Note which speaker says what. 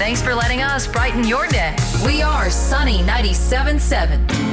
Speaker 1: Thanks for letting us brighten your day. We are Sunny 97.7.